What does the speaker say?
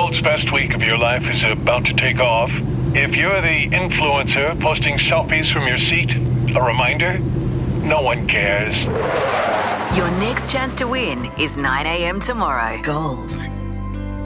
world's best week of your life is about to take off, if you're the influencer posting selfies from your seat, a reminder, no one cares. Your next chance to win is 9 a.m. tomorrow. Gold